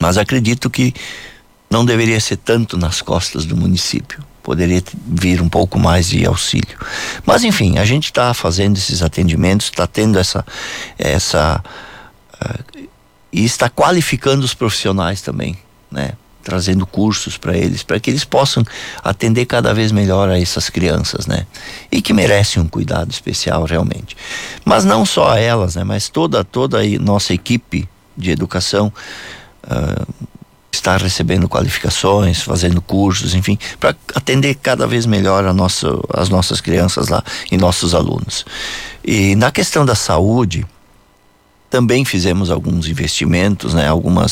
Mas acredito que não deveria ser tanto nas costas do município. Poderia vir um pouco mais de auxílio. Mas enfim, a gente está fazendo esses atendimentos, está tendo e está qualificando os profissionais também, né? Trazendo cursos para eles, para que eles possam atender cada vez melhor a essas crianças, né? E que merecem um cuidado especial realmente. Mas não só a elas, né? Mas toda a nossa equipe de educação está recebendo qualificações, fazendo cursos, enfim, para atender cada vez melhor as nossas crianças lá e nossos alunos. E na questão da saúde, também fizemos alguns investimentos, né?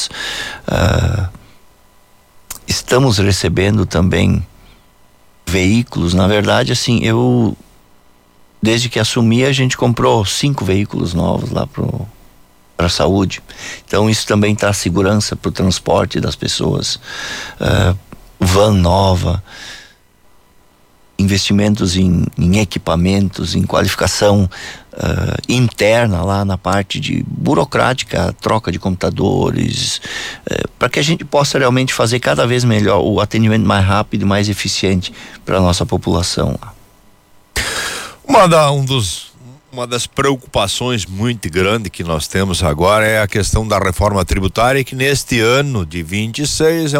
Estamos recebendo também veículos. Na verdade, assim, desde que assumi, a gente comprou 5 veículos novos lá para a saúde. Então isso também traz segurança para o transporte das pessoas. Van nova, investimentos em equipamentos, em qualificação interna lá na parte de burocrática, troca de computadores, para que a gente possa realmente fazer cada vez melhor o atendimento mais rápido e mais eficiente para a nossa população. Uma das preocupações muito grandes que nós temos agora é a questão da reforma tributária, que neste ano de 26 é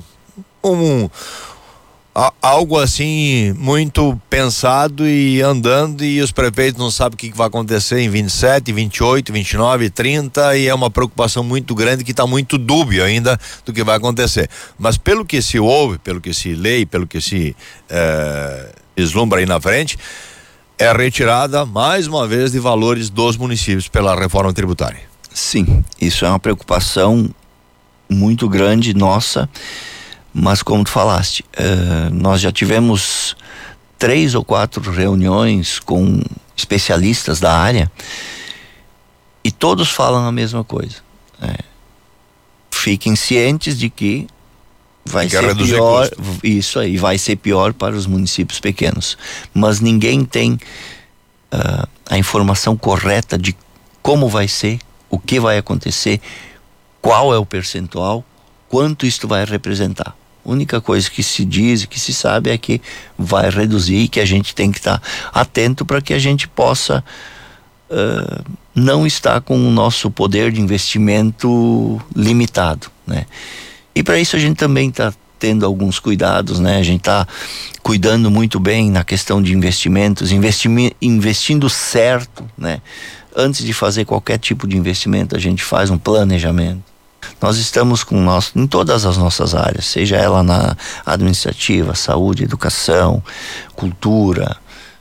algo assim muito pensado e andando, e os prefeitos não sabem o que vai acontecer em 27, 28, 29, 30, e é uma preocupação muito grande que está muito dúbio ainda do que vai acontecer. Mas pelo que se ouve, pelo que se lê, pelo que se vislumbra aí na frente, é a retirada mais uma vez de valores dos municípios pela reforma tributária. Sim, isso é uma preocupação muito grande nossa. Mas como tu falaste, nós já tivemos 3 ou 4 reuniões com especialistas da área e todos falam a mesma coisa. Fiquem cientes de que vai ser pior, isso aí, vai ser pior para os municípios pequenos. Mas ninguém tem a informação correta de como vai ser, o que vai acontecer, qual é o percentual, quanto isto vai representar. A única coisa que se diz e que se sabe é que vai reduzir e que a gente tem que estar atento para que a gente possa não estar com o nosso poder de investimento limitado, né? E para isso a gente também está tendo alguns cuidados, né? A gente está cuidando muito bem na questão de investimentos, investindo certo, né? Antes de fazer qualquer tipo de investimento, a gente faz um planejamento. Nós estamos em todas as nossas áreas, seja ela na administrativa, saúde, educação, cultura,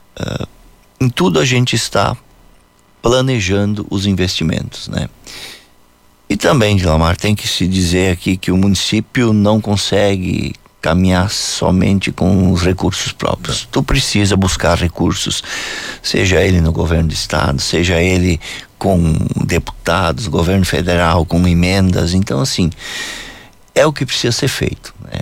em tudo a gente está planejando os investimentos, né? E também, Dilamar, tem que se dizer aqui que o município não consegue caminhar somente com os recursos próprios. Tu precisa buscar recursos, seja ele no governo do estado, seja ele com deputados, governo federal, com emendas. Então, assim, é o que precisa ser feito, né?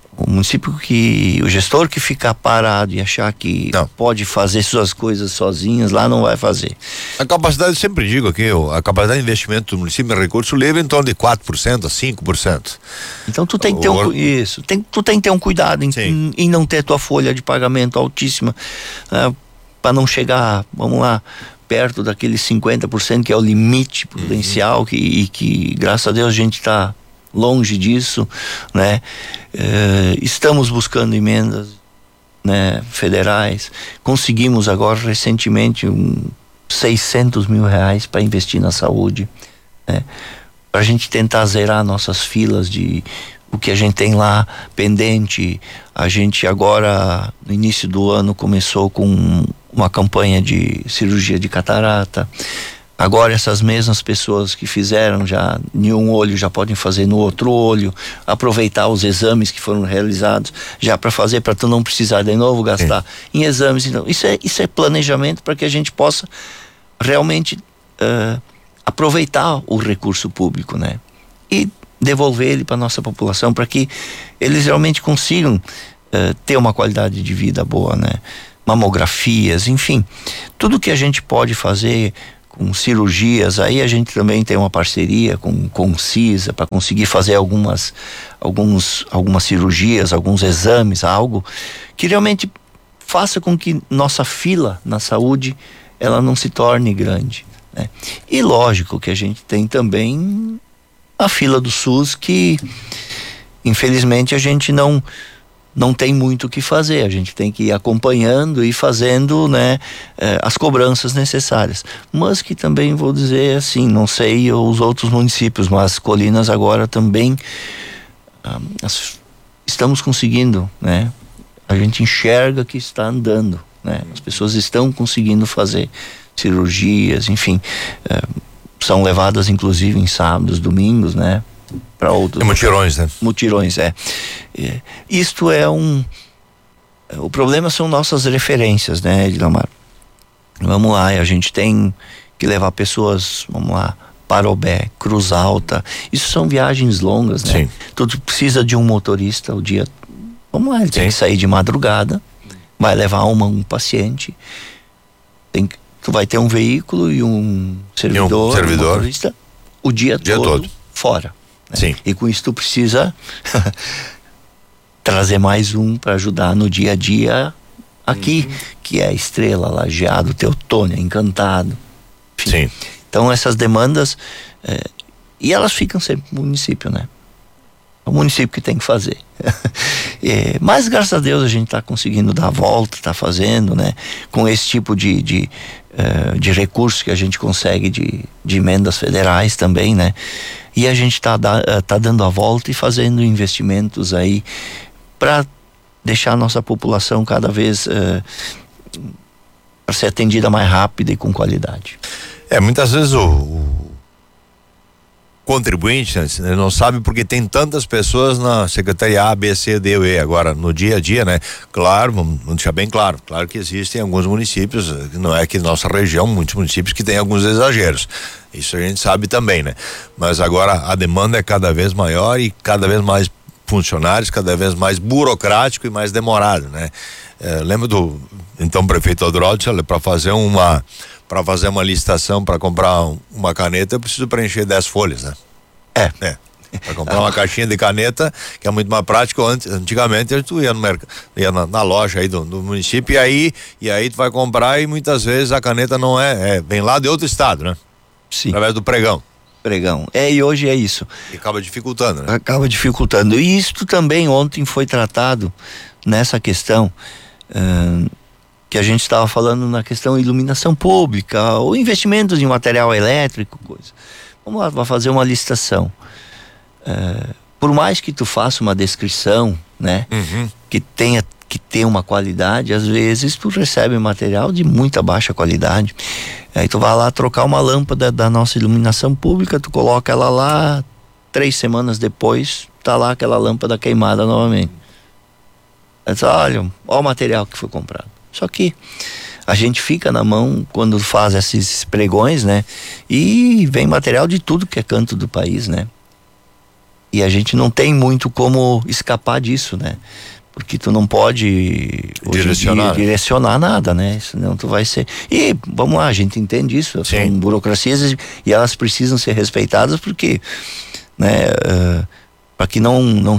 O gestor que ficar parado e achar que pode fazer suas coisas sozinhos, lá não vai fazer. A capacidade, eu sempre digo aqui, a capacidade de investimento do município em recurso livre em torno de 4% a 5%. Então tu tem que ter tu tem que ter um cuidado em não ter tua folha de pagamento altíssima, para não chegar, vamos lá, perto daqueles 50% que é o limite prudencial, que graças a Deus a gente está longe disso, né? Estamos buscando emendas, né, federais. Conseguimos agora recentemente 600 mil reais para investir na saúde, né? Para a gente tentar zerar nossas filas de o que a gente tem lá pendente. A gente agora, no início do ano, começou com uma campanha de cirurgia de catarata. Agora essas mesmas pessoas que fizeram já em um olho já podem fazer no outro olho, aproveitar os exames que foram realizados já para fazer, para tu não precisar de novo gastar em exames. Então isso é planejamento para que a gente possa realmente aproveitar o recurso público, né? E devolver ele para nossa população, para que eles realmente consigam ter uma qualidade de vida boa, né? Mamografias, enfim, tudo que a gente pode fazer com cirurgias. Aí a gente também tem uma parceria com CISA para conseguir fazer algumas cirurgias, alguns exames, algo que realmente faça com que nossa fila na saúde ela não se torne grande, né? E lógico que a gente tem também a fila do SUS, que infelizmente a gente não tem muito o que fazer. A gente tem que ir acompanhando e fazendo, né, as cobranças necessárias. Mas que também vou dizer assim, não sei os outros municípios, mas Colinas agora também estamos conseguindo, né? A gente enxerga que está andando, né? As pessoas estão conseguindo fazer cirurgias, enfim, são levadas inclusive em sábados, domingos, né? Para outros. Mutirões, né? Mutirões, isto é o problema são nossas referências, né, Edlamar? Vamos lá, a gente tem que levar pessoas, vamos lá, Parobé, Cruz Alta, isso são viagens longas, né? Sim. Tu precisa de um motorista o dia, vamos lá, ele tem que sair de madrugada, vai levar um paciente, tu vai ter um veículo e um servidor, um motorista, o dia todo fora. Sim. E com isso tu precisa trazer mais um para ajudar no dia a dia aqui, que é a Estrela, Lajeado, Teutônia, Encantado. Enfim. Sim. Então essas demandas, e elas ficam sempre no município, né? É o município que tem que fazer. Mas graças a Deus a gente está conseguindo dar a volta, está fazendo, né? Com esse tipo de recursos que a gente consegue de emendas federais também, né? E a gente tá dando a volta e fazendo investimentos aí para deixar a nossa população cada vez para ser atendida mais rápida e com qualidade. Muitas vezes o contribuinte, né, não sabe porque tem tantas pessoas na Secretaria A, B, C, D, E. Agora, no dia a dia, né? Claro, vamos deixar bem claro que existem alguns municípios, não é que nossa região, muitos municípios que têm alguns exageros. Isso a gente sabe também, né? Mas agora a demanda é cada vez maior e cada vez mais funcionários, cada vez mais burocrático e mais demorado, né? Lembro do então prefeito Odrold, para fazer uma licitação para comprar uma caneta, eu preciso preencher 10 folhas, né? Para comprar uma caixinha de caneta, que é muito mais prático. Antigamente tu ia no mercado, ia na loja aí do município, e aí tu vai comprar e muitas vezes a caneta não vem lá de outro estado, né? Sim. Através do pregão. E hoje é isso. E acaba dificultando, né? Acaba dificultando. E isto também ontem foi tratado nessa questão que a gente estava falando na questão de iluminação pública, ou investimentos em material elétrico, coisa. Vamos lá, vai fazer uma licitação. Por mais que tu faça uma descrição, né? Que tenha uma qualidade, às vezes tu recebe material de muita baixa qualidade. Aí tu vai lá trocar uma lâmpada da nossa iluminação pública, tu coloca ela lá, 3 semanas depois, tá lá aquela lâmpada queimada novamente. Aí tu olha o material que foi comprado. Só que a gente fica na mão quando faz esses pregões, né? E vem material de tudo que é canto do país, né? E a gente não tem muito como escapar disso, né? Porque tu não pode direcionar nada, né? Senão tu vai ser... E vamos lá, a gente entende isso. Sim. São burocracias e elas precisam ser respeitadas porque, né? Para que não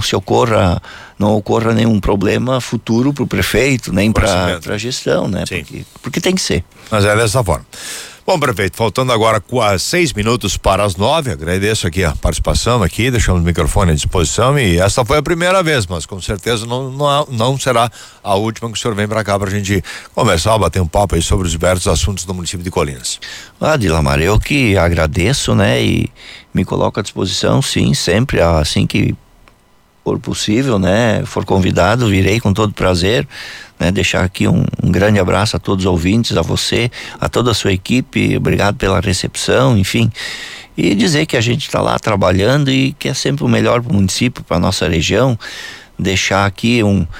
ocorra nenhum problema futuro para o prefeito, nem para a gestão, né? Porque tem que ser. Mas é dessa forma. Bom, prefeito, faltando agora quase 6 minutos para as 9, agradeço aqui a participação aqui, deixamos o microfone à disposição, e essa foi a primeira vez, mas com certeza não será a última que o senhor vem para cá para a gente conversar, bater um papo aí sobre os diversos assuntos do município de Colinas. Dilamar, eu que agradeço, né, e me coloco à disposição, sim, sempre, assim que for possível, né, for convidado, virei com todo prazer, né, deixar aqui um grande abraço a todos os ouvintes, a você, a toda a sua equipe, obrigado pela recepção, enfim, e dizer que a gente está lá trabalhando e que é sempre o melhor para o município, para a nossa região, deixar aqui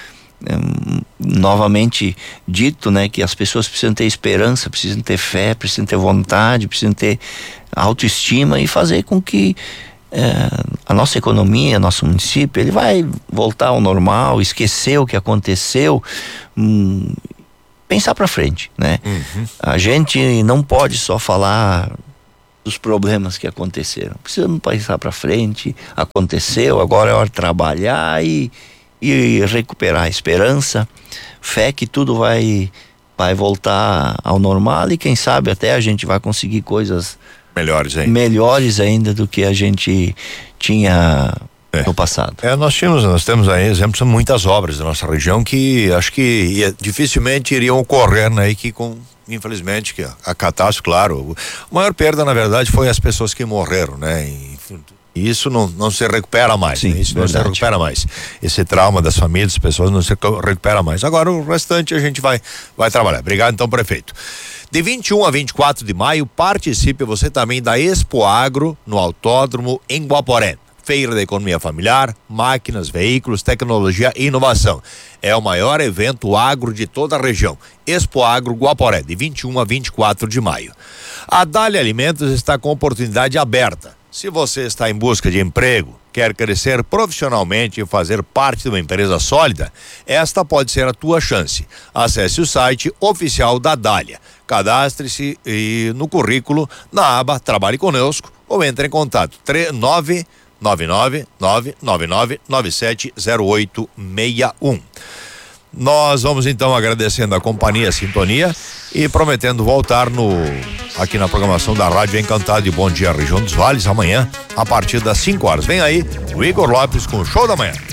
novamente dito, né, que as pessoas precisam ter esperança, precisam ter fé, precisam ter vontade, precisam ter autoestima e fazer com que a nossa economia, nosso município, ele vai voltar ao normal, esquecer o que aconteceu, pensar para frente, né? A gente não pode só falar dos problemas que aconteceram. Precisamos pensar para frente. Aconteceu, agora é hora de trabalhar e recuperar a esperança, fé que tudo vai voltar ao normal e quem sabe até a gente vai conseguir coisas melhores ainda do que a gente tinha no passado. Nós temos aí exemplos de muitas obras da nossa região que acho que dificilmente iriam ocorrer, né? E que infelizmente, que a catástrofe, claro, a maior perda na verdade foi as pessoas que morreram, né? E isso não se recupera mais. Sim, né? Isso verdade. não se recupera mais. Esse trauma das famílias, das pessoas não se recupera mais. Agora o restante a gente vai trabalhar. Obrigado então, prefeito. De 21 a 24 de maio, participe você também da Expo Agro no Autódromo em Guaporé. Feira da Economia Familiar, máquinas, veículos, tecnologia e inovação. É o maior evento agro de toda a região. Expo Agro Guaporé, de 21 a 24 de maio. A Dália Alimentos está com oportunidade aberta. Se você está em busca de emprego, quer crescer profissionalmente e fazer parte de uma empresa sólida, esta pode ser a tua chance. Acesse o site oficial da Dália. Cadastre-se no currículo na aba Trabalhe Conosco ou entre em contato 999970861. Nós vamos então agradecendo a companhia, a sintonia e prometendo voltar aqui na programação da Rádio Encantado e Bom Dia Região dos Vales amanhã a partir das 5 horas. Vem aí o Igor Lopes com o Show da Manhã.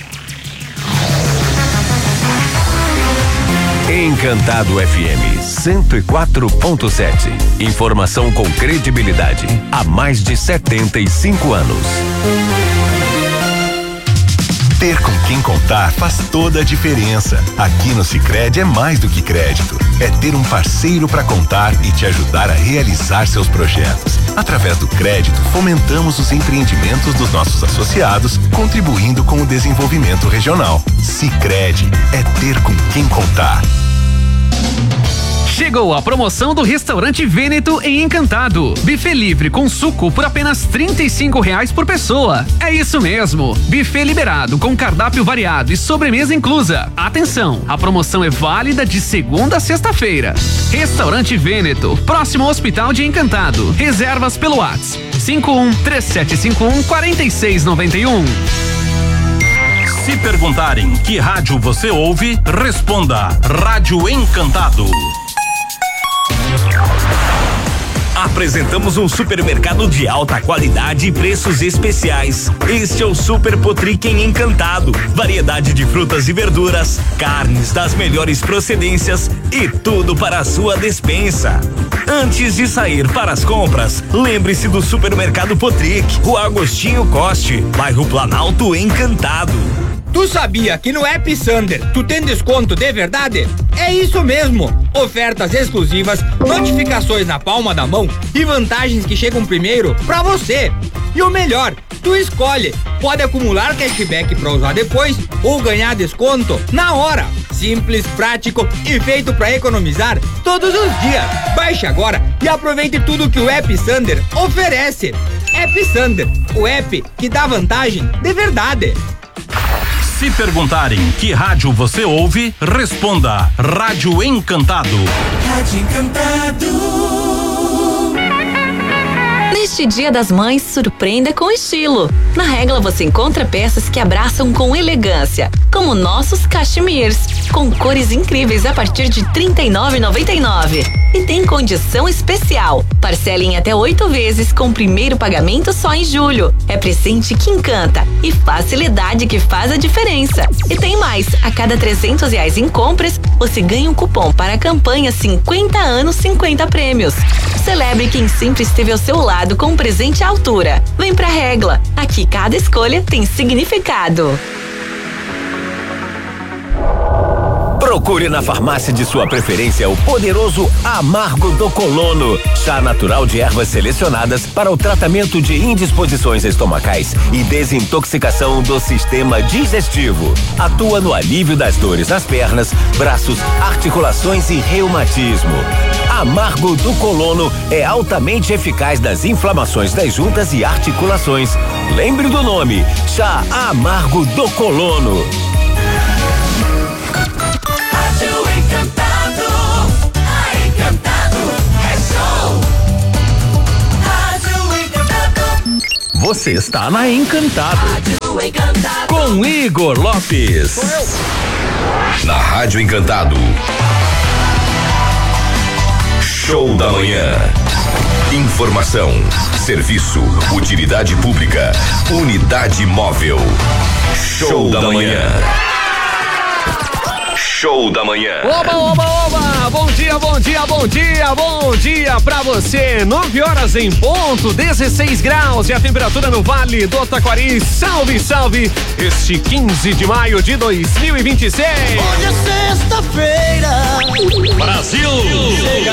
Encantado FM 104.7. Informação com credibilidade há mais de 75 anos. Ter com quem contar faz toda a diferença. Aqui no Sicredi é mais do que crédito. É ter um parceiro para contar e te ajudar a realizar seus projetos. Através do crédito, fomentamos os empreendimentos dos nossos associados, contribuindo com o desenvolvimento regional. Sicredi é ter com quem contar. Chegou a promoção do Restaurante Vêneto em Encantado. Buffet livre com suco por apenas R$35 por pessoa. É isso mesmo. Buffet liberado com cardápio variado e sobremesa inclusa. Atenção, a promoção é válida de segunda a sexta-feira. Restaurante Vêneto, próximo ao Hospital de Encantado. Reservas pelo WhatsApp 51-3751-4691. Se perguntarem que rádio você ouve, responda Rádio Encantado. Apresentamos um supermercado de alta qualidade e preços especiais. Este é o Super Potric em Encantado. Variedade de frutas e verduras, carnes das melhores procedências e tudo para a sua despensa. Antes de sair para as compras, lembre-se do Supermercado Potric, Rua Agostinho Coste, bairro Planalto, Encantado. Tu sabia que no App Sander tu tem desconto de verdade? É isso mesmo! Ofertas exclusivas, notificações na palma da mão e vantagens que chegam primeiro pra você. E o melhor, tu escolhe. Pode acumular cashback pra usar depois ou ganhar desconto na hora. Simples, prático e feito pra economizar todos os dias. Baixe agora e aproveite tudo que o App Sander oferece. App Sander, o app que dá vantagem de verdade. Se perguntarem que rádio você ouve, responda Rádio Encantado. Rádio Encantado. Neste Dia das Mães, surpreenda com estilo. Na Regla você encontra peças que abraçam com elegância, como nossos cachemirs, com cores incríveis a partir de R$ 39,99. E tem condição especial. Parcela em até 8 vezes com primeiro pagamento só em julho. É presente que encanta e facilidade que faz a diferença. E tem mais, a cada R$300 em compras, você ganha um cupom para a campanha 50 anos, 50 prêmios. Celebre quem sempre esteve ao seu lado com um presente à altura. Vem pra Regla. Aqui cada escolha tem significado. Procure na farmácia de sua preferência o poderoso Amargo do Colono, chá natural de ervas selecionadas para o tratamento de indisposições estomacais e desintoxicação do sistema digestivo. Atua no alívio das dores nas pernas, braços, articulações e reumatismo. Amargo do Colono é altamente eficaz nas inflamações das juntas e articulações. Lembre do nome, chá Amargo do Colono. Rádio Encantado. Você está na Encantado. Com Igor Lopes. Na Rádio Encantado. Show da manhã. Informação, serviço, utilidade pública, unidade móvel. Show da manhã. Show da manhã. Oba, oba, oba! Bom dia, bom dia, bom dia, bom dia pra você. 9 horas em ponto, 16 graus e a temperatura no Vale do Taquari. Salve, salve! Este 15 de maio de 2026. Hoje é sexta-feira. Brasil!